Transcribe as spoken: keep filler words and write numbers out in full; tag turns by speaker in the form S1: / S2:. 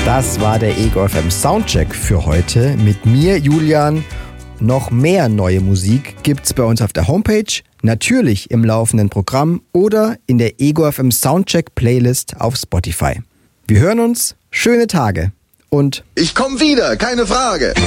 S1: Das war der Ego F M Soundcheck für heute mit mir, Julian. Noch mehr neue Musik gibt's bei uns auf der Homepage, natürlich im laufenden Programm oder in der Ego F M Soundcheck Playlist auf Spotify. Wir hören uns, schöne Tage und
S2: ich komm wieder, keine Frage.